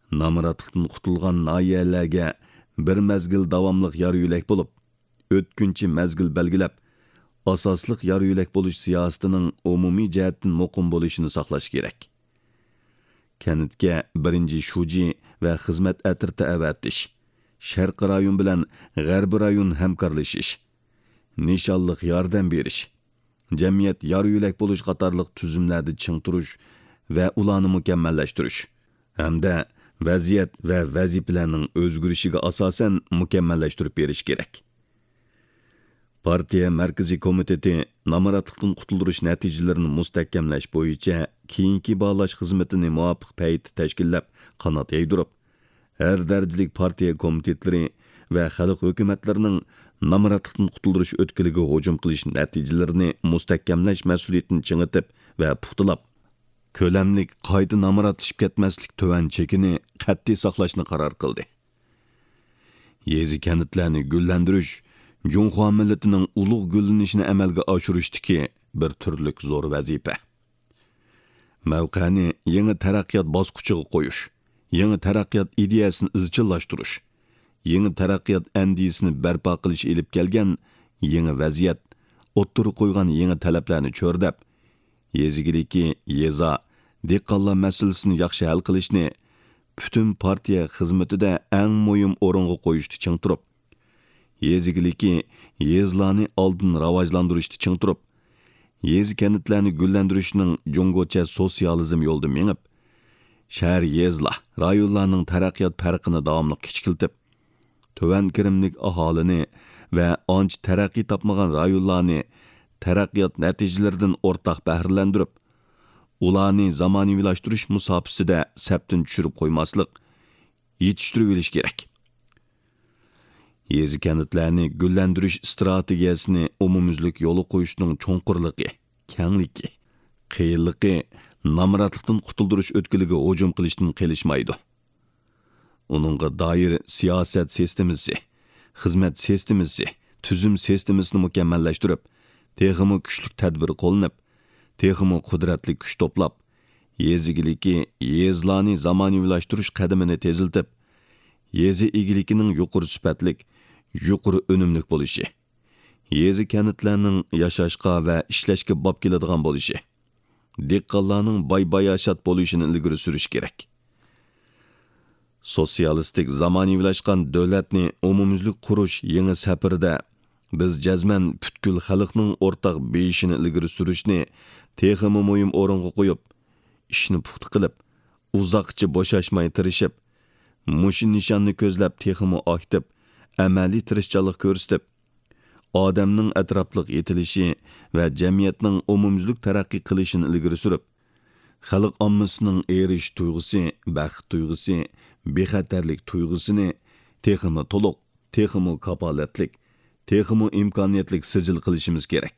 Namiratlıqdan qutulgan nahiyelerge bir mezgil davamlıq yar yülek bulup, ötkünçi mezgil belgilep, asaslık yar yülek buluş siyasətinin umumi cəhətdən muqim buluşunu saqlaş gerek. Kənitge birinci şuci ve xizmet ətirti əvətdiş, Şərqi rayon bilen G'arbi rayon həmkarlaşış, nişanlıq yardım beriş, cemiyet yar yülek buluş qatarlıq tüzümlerde çiң turuş ve ulanı mükemmelleştiriş, hamda vaziyet ve vazifelerinin özgürüşüge asasen mükemmelleştirip beriş gerek. Partiya Merkezi Komiteti namiratlıqdan qutulduruş nəticələrini müstəhkəmləş boyunca keyinki bağlaş xizmetini muvafiq paytda təşkillab qanat yaydırıb, her dərəcəlik partiya komitetləri ve xalq hökumətlərinin namiratlıqdan qutulduruş ötkülüge hücum qilish nəticələrini müstəhkəmləş məsuliyyətini çiڭitib ve puxtulab, köləmlik qayta namiratlaşıb ketməslik tövən çekini qat'iy saqlashni qaror qildi. Yezi kənitlərini güllendirish Cumhuriyet milletinin ulug' güllenişini amalga oshirishdi bir türlük zor vazifa. Mavqani yangi taraqqiyot bosqichiga qo'yish, yangi taraqqiyot ideyasini izchillashtirish, yangi taraqqiyot andisini barpo qilish elib kelgan yangi vaziyat, o'ttirib qo'ygan yangi talablarni cho'rdab, yezigiliki yeza, dehqonlar masalasini yaxshi hal qilishni butun partiya xizmatida eng muhim o'ringa qo'yishni chiң turib, yezigiliki yezlarni oldin rivojlantirishni chiң turib, yezi kentlarni gullantirishning jungocha sotsializm yo'lida mengib, shahar yezlar, rayonlarning taraqqiyot farqini davomli kichkiltib, to'van kirimlik aholini va ancha taraqqiy topmagan rayonlarni taraqqiyot natijalaridan o'rtaq bahrilantirib, ularni zamonaviylashtirish musofasida sapdan tushirib qo'ymaslik, yetishtirib olish kerak. Yezi kentlarni gullantirish strategiyasini umumyuzlik yo'li qo'yishning cho'nqurligi, kengligi, qiyinligi namiratlıqdan qutuldirish o'tkiliga hujum qilishdan qilishmaydi. Uningga doir siyosat sistemasi, xizmat sistemasi, tuzum sistemasini mukammallashtirib, texmi kuchli tadbir qo'llanib, texmi qudratli kuch to'plab, yezigiligi yezlarni zamonaviylashtirish qadamini teziltib, yezi egilikining yuqori sifatlik, yuqori önümlük bo'lishi, yezi kentlarning yashashga va ishlashga bob keladigan bo'lishi, dehqonlarning boy-boyashat bo'lishini ilgari surish kerak. Sotsialistik zamonaviylashgan davlatni umumyuzlik qurish yangi safarda biz jazman butkul xalqning o'rtaq beyishini ilgari surishni texmi muhim o'ringa qo'yib, ishni puxta qilib, uzoqcha bo'shashmay tirishib, mushi nishonni ko'zlab texmi aktiv, amaliy tirishchanlik ko'rsatib, odamning atrofliq yetilishi va jamiyatning umumyuzlik taraqqiy qilishini ilgari surib, xalq ommasining erish tuyg'usi, baxt tuyg'usi, bexatarlik tuyg'usini texmi to'liq, texmi kapolatlik, texmi imkoniyatlik sijil qilishimiz kerak.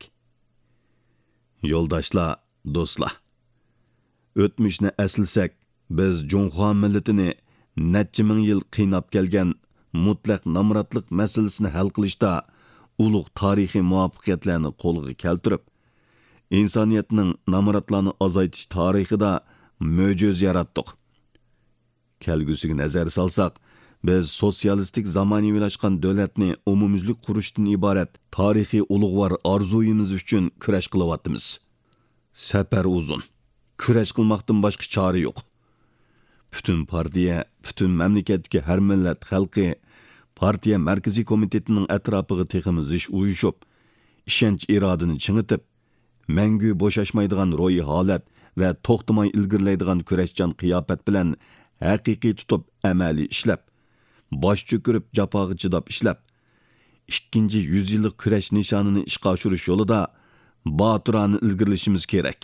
Yo'ldoshlar, do'stlar, o'tmishni aslsak, biz Jumhuriyet millatini necha ming yil qiynab kelgan mutlaq namiratlik masalasini hal qilishda ulug' tarixiy muvaffaqiyatlarni qo'lga keltirib, insoniyatning namiratlarni azaytish tarixida mo'jiz yaratdik. Kelgusiga nazar solsak, biz sotsialistik zamonaviylashgan davlatni umumyuzlik qurishdan iborat tarixiy ulug'vor orzuyimiz uchun kurash qilyapmiz. Safar uzun. Kurash qilmoqdan boshqa chora yo'q. Bütün partiya, bütün mamlakatdagi har millat xalqi partiya Markaziy komitetining atrofiga texmi zish uyushib, ishonch irodini chingitib, mangu bo'shashmaydigan ro'yi holat va to'xtamay ilgirlaydigan kurashchan qiyofat bilan haqiqiy tutib amaliy ishlab, bosh cho'kirib jafoga chidab ishlab, 2-100 yillik kurash nishonini ishga oshirish yo'lida botirona ilgirlashimiz kerak.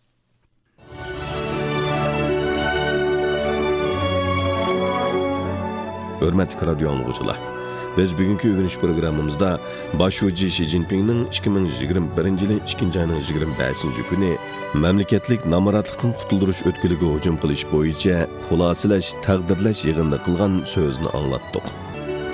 Hürmetli radyo anlıqçılar, biz bugünkü öğreniş programımızda Başuci Xi Jinping'nin 2021 yılı 2. ayının 25. günü memleketlik namiratlıqdan qutuldirish o'tkiliga hujum qilish bo'yicha xulosalash, taqdirlash yig'inida qilgan so'zni anglatdik.